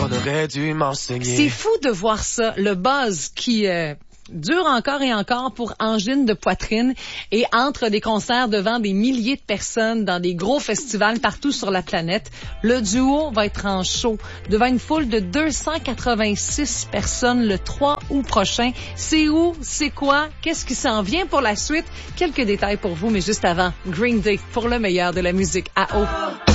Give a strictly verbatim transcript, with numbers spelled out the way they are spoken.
On aurait dû m'enseigner. C'est fou de voir ça, le buzz qui euh, dure encore et encore pour Angine de poitrine et entre des concerts devant des milliers de personnes dans des gros festivals partout sur la planète. Le duo va être en show devant une foule de deux cent quatre-vingt-six personnes le trois août prochain. C'est où? C'est quoi? Qu'est-ce qui s'en vient pour la suite? Quelques détails pour vous, mais juste avant, Green Day pour le meilleur de la musique à eau.